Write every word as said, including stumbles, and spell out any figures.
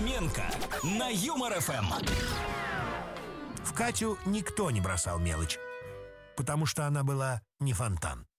Фоменко на Юмор ФМ. В Катю никто не бросал мелочь, потому что она была не фонтан.